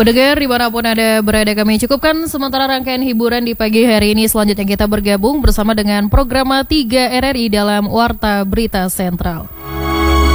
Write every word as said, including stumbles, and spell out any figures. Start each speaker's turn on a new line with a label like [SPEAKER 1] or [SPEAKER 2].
[SPEAKER 1] Pendengar dimanapun Anda berada, kami cukupkan sementara rangkaian hiburan di pagi hari ini. Selanjutnya kita bergabung bersama dengan program tiga R R I dalam Warta Berita Sentral.